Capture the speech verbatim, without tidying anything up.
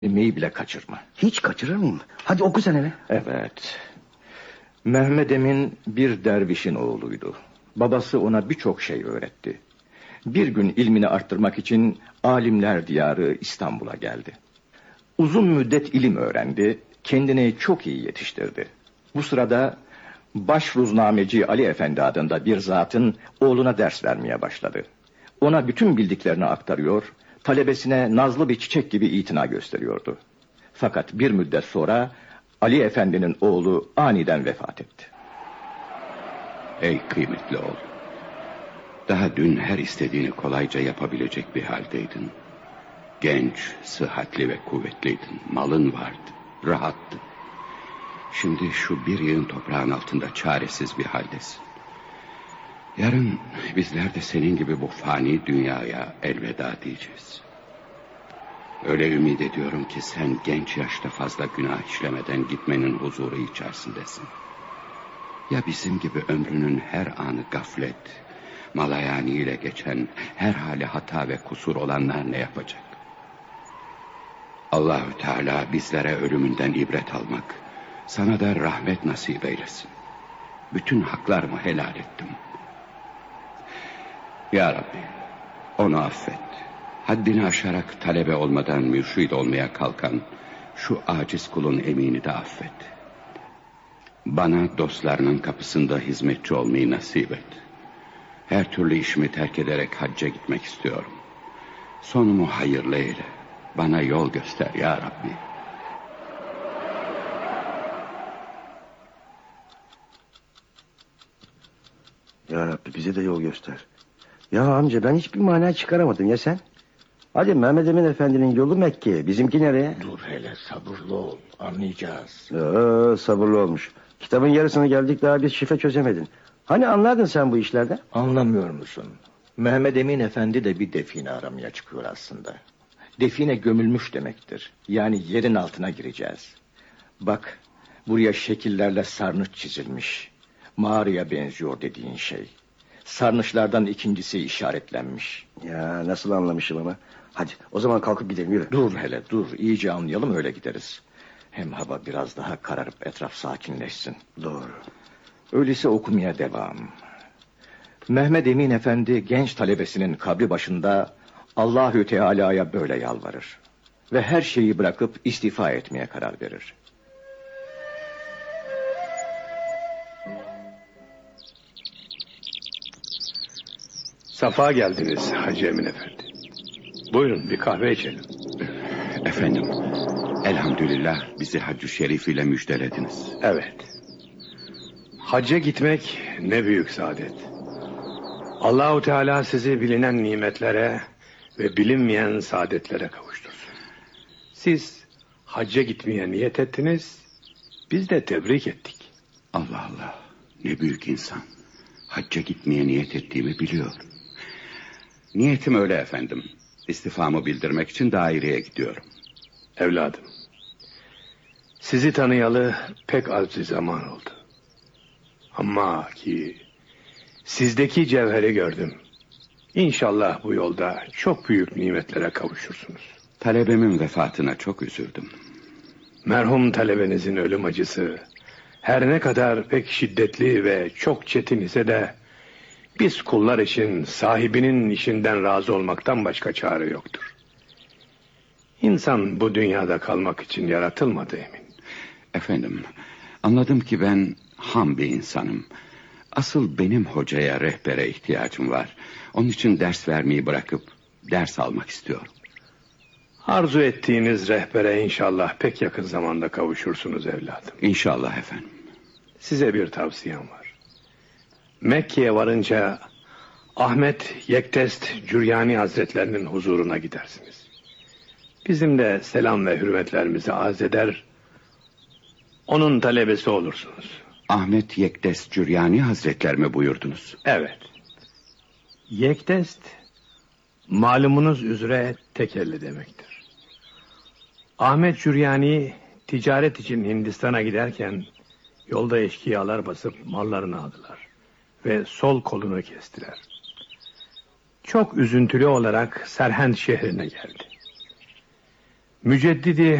Yemeği bile kaçırma. Hiç kaçırır mıyım? Hadi oku sen hele. Evet. Mehmed Emin bir dervişin oğluydu. Babası ona birçok şey öğretti. Bir gün ilmini arttırmak için alimler diyarı İstanbul'a geldi. Uzun müddet ilim öğrendi, kendini çok iyi yetiştirdi. Bu sırada Başruznameci Ali Efendi adında bir zatın oğluna ders vermeye başladı. Ona bütün bildiklerini aktarıyor, talebesine nazlı bir çiçek gibi itina gösteriyordu. Fakat bir müddet sonra Ali Efendi'nin oğlu aniden vefat etti. Ey kıymetli oğul, daha dün her istediğini kolayca yapabilecek bir haldeydin. Genç, sıhhatli ve kuvvetliydin. Malın vardı, rahattı. Şimdi şu bir yığın toprağın altında çaresiz bir haldesin. Yarın bizler de senin gibi bu fani dünyaya elveda diyeceğiz. Öyle ümit ediyorum ki sen genç yaşta fazla günah işlemeden gitmenin huzuru içerisindesin. Ya bizim gibi ömrünün her anı gaflet, malayani ile geçen, her hali hata ve kusur olanlar ne yapacak? Allahü Teala bizlere ölümünden ibret almak, sana da rahmet nasip eylesin. Bütün haklarımı helal ettim. Ya Rabbi, onu affet. Haddini aşarak talebe olmadan mürşid olmaya kalkan şu aciz kulun Emin'i de affet. Bana dostlarının kapısında hizmetçi olmayı nasip et. Her türlü işimi terk ederek hacca gitmek istiyorum. Sonumu hayırlı eyle. Bana yol göster ya Rabbi. Ya Rabbi bize de yol göster. Ya amca ben hiçbir mana çıkaramadım ya sen? Hadi Mehmed Emin Efendi'nin yolu Mekke, bizimki nereye? Dur hele, sabırlı ol, anlayacağız. Ee, sabırlı olmuş. Kitabın yarısını geldik daha bir şifre çözemedin. Hani anlardın sen bu işlerden? Anlamıyor musun? Mehmed Emin Efendi de bir define aramaya çıkıyor aslında. Define gömülmüş demektir. Yani yerin altına gireceğiz. Bak, buraya şekillerle sarnıç çizilmiş. Mağaraya benziyor dediğin şey. Sarnıçlardan ikincisi işaretlenmiş. Ya nasıl anlamışım ama. Hadi o zaman kalkıp gidelim, yürü. Dur hele dur, iyice anlayalım öyle gideriz. Hem hava biraz daha kararıp etraf sakinleşsin. Doğru. Öyleyse okumaya devam. Mehmed Emin Efendi genç talebesinin kabri başında Allahü Teala'ya böyle yalvarır. Ve her şeyi bırakıp istifa etmeye karar verir. Safa geldiniz Hacı Emin Efendi. Buyurun bir kahve içelim. Efendim, elhamdülillah bizi Hac-ı Şerif ile müjdelediniz. Evet. Hacca gitmek ne büyük saadet. Allahu Teala sizi bilinen nimetlere ve bilinmeyen saadetlere kavuştursun. Siz hacca gitmeye niyet ettiniz, biz de tebrik ettik. Allah Allah, ne büyük insan. Hacca gitmeye niyet ettiğimi biliyor. Niyetim öyle efendim. İstifamı bildirmek için daireye gidiyorum. Evladım, sizi tanıyalı pek az bir zaman oldu. Ama ki sizdeki cevheri gördüm. İnşallah bu yolda çok büyük nimetlere kavuşursunuz. Talebemin vefatına çok üzüldüm. Merhum talebenizin ölüm acısı her ne kadar pek şiddetli ve çok çetin ise de biz kullar için sahibinin işinden razı olmaktan başka çare yoktur. İnsan bu dünyada kalmak için yaratılmadı Emin. Efendim, anladım ki ben ham bir insanım. Asıl benim hocaya, rehbere ihtiyacım var. Onun için ders vermeyi bırakıp ders almak istiyorum. Arzu ettiğiniz rehbere inşallah pek yakın zamanda kavuşursunuz evladım. İnşallah efendim. Size bir tavsiyem var. Mekke'ye varınca Ahmet Yektest Cüryani Hazretlerinin huzuruna gidersiniz. Bizim de selam ve hürmetlerimizi arz eder, onun talebesi olursunuz. Ahmet Yektest Cüryani Hazretler mi buyurdunuz? Evet. Yektest, malumunuz üzere tekelli demektir. Ahmet Cüryani ticaret için Hindistan'a giderken yolda eşkıyalar basıp mallarını aldılar ve sol kolunu kestiler. Çok üzüntülü olarak Serhend şehrine geldi. Müceddidi